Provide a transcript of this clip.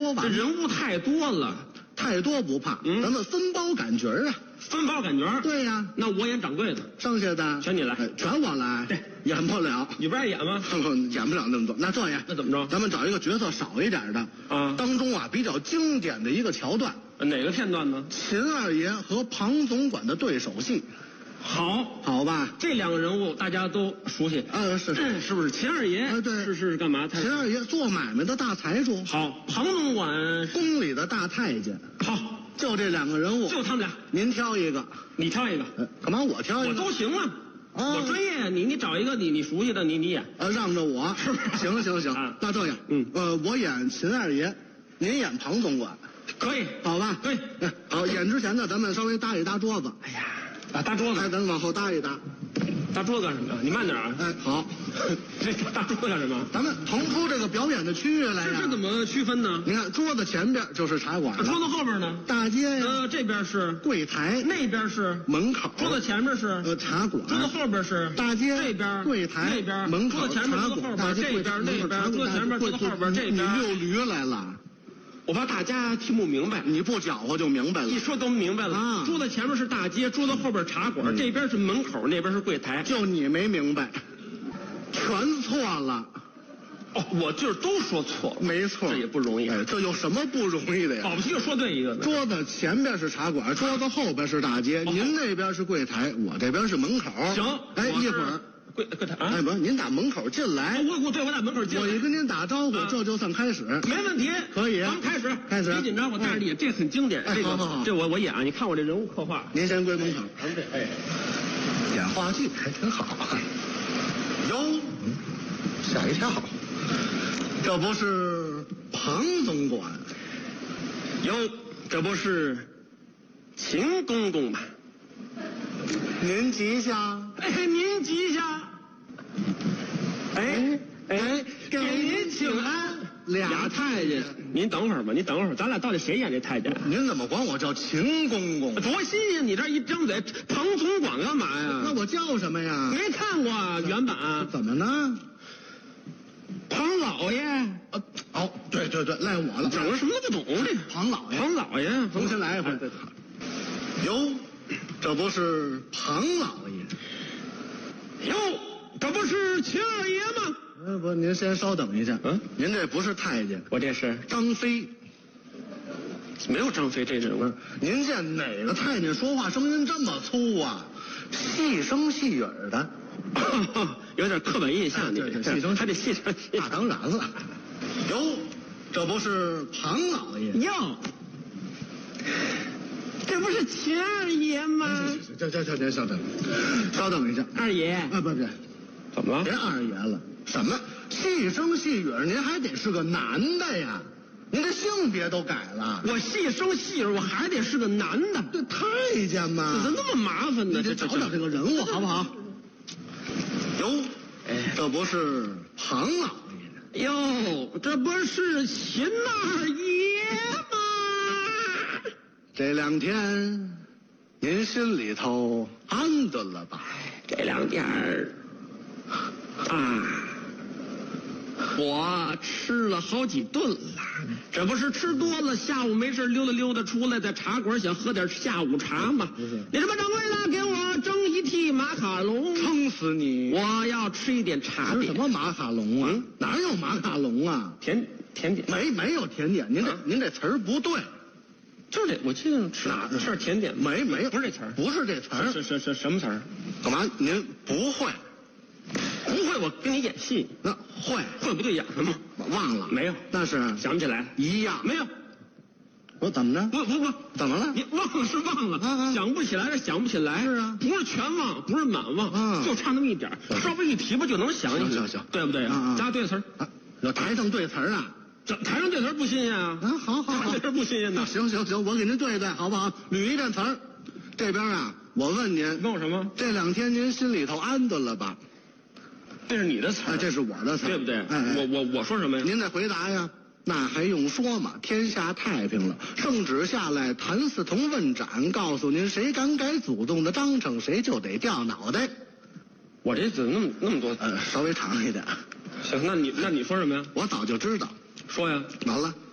说吧， 这人物太多了， 太多不怕，咱们分包赶角啊。 分包赶角。 对呀， 那我演掌柜的， 剩下的全你来， 全我来。 对， 演不了， 你不爱演吗？ 演不了那么多。那这样， 那怎么着？ 咱们找一个角色少一点的啊， 当中啊比较经典的一个桥段。 哪个片段呢？ 秦二爷和庞总管的对手戏。好吧， 这两个人物大家都熟悉。是不是秦二爷？ 对， 是干嘛？ 秦二爷做买卖的大财主。 好，庞总管宫里的大太监。 好， 就这两个人物， 就他们俩， 您挑一个， 你挑一个。 干嘛我挑一个？ 我都行啊。我专业，你找一个你熟悉的，你演。 让着我， 是不是？ 行，那这样，我演秦二爷，您演庞总管， 可以， 好吧？ 对， 好，演之前呢，咱们稍微搭一搭桌子。 哎呀。搭桌子， 咱往后搭一搭。 搭桌子干什么？你慢点啊！ 好， 这搭桌子干什么？ 咱们腾出这个表演的区域来呀。 这怎么区分呢？ 你看，桌子前边就是茶馆， 桌子后边呢？ 大街呀。 这边是柜台， 那边是门口。 桌子前面是茶馆， 桌子后边是大街。 这边柜台， 那边门口。 桌子前面，桌子后边这边那边，桌子前面，桌子后边这边。 你溜驴来了。 我怕大家听不明白， 你不搅和就明白了。 一说都明白了啊！桌子前面是大街，桌子后边茶馆，这边是门口，那边是柜台。 就你没明白，全错了。 我就是都说错了。 没错， 这也不容易。 这有什么不容易的呀？ 保不齐说对一个。 桌子前边是茶馆，桌子后边是大街，您那边是柜台，我这边是门口。 行， 一会儿。 柜台啊！ 不是，您打门口进来。 我打门口进来。 我一跟您打招呼，这就算开始。 没问题， 可以。 咱们开始。 别紧张，我带着你，这很经典。这我演啊！你看我这人物刻画。 您先归门口。演话剧还挺好。哟，吓一跳，这不是庞总管？ 哟，这不是秦公公吧？ 您吉祥。 您吉祥。给您请安。俩太监，您等会儿吧，咱俩到底谁演这太监？ 您怎么管我叫秦公公？ 多新鲜！你这一张嘴，庞总管干嘛呀？ 那我叫什么呀？ 没看过原版。 怎么呢？ 庞老爷。 对，赖我了。 整个什么都不懂这。 庞老爷，重新来一回。哟，这不是庞老爷？ 哟，这不是秦二爷吗？ 不，您先稍等一下。您这不是太监， 我这是张飞。 没有张飞这人物。 您见哪个太监说话声音这么粗啊？细声细语的， 有点刻板印象。 对，细声， 还得细声。 那当然了。哟，这不是庞老爷？ 哟，这不是秦二爷吗？ 这稍等一下。 二爷。 不， 怎么了？ 别二爷了。什么细声细语？您还得是个男的呀？您这性别都改了。 我细声细语，我还得是个男的。 这太监嘛， 怎么那么麻烦呢？ 你找这个人物好不好？哟，这不是庞老爷？ 哟，这不是秦二爷吗？ 这2天，您心里头安顿了吧？ 这2天我吃了好几顿了，这不是吃多了，下午没事溜达出来，在茶馆想喝点下午茶吗？那什么掌柜的，给我蒸一屉马卡龙。 撑死你！ 我要吃一点茶点。 什么马卡龙啊？哪有马卡龙啊？ 甜点。 没有甜点，您这词儿不对。 就是这，我记得是甜点。 没有， 不是这词儿。 不是这词儿。 是什么词儿？ 干嘛？您不会？ 不会，我跟你演戏。 那会不就演什么？ 忘了没有？ 但是想不起来。 一样没有。 我怎么着？ 不， 怎么了？ 你忘了是忘了，想不起来是想不起来。 是啊， 不是全忘，不是满忘，就差那么一点，稍微一提吧就能想起来。 行， 对不对啊？加对词儿。 有台上对词儿啊？ 台上对词儿不新鲜啊？ 好， 这词不新鲜的。 行，我给您对，好不好？捋一遍词儿。这边啊，我问您， 问我什么？ 这2天您心里头安顿了吧？ 这是你的词儿， 这是我的词儿， 对不对？我说什么呀？ 您再回答呀。那还用说吗？天下太平了，圣旨下来，谭嗣同问斩，告诉您，谁敢改祖宗的章程，谁就得掉脑袋。 我这怎么那么多？ 稍微长一点。 行，那你说什么呀？ 我早就知道。 说呀。 完了。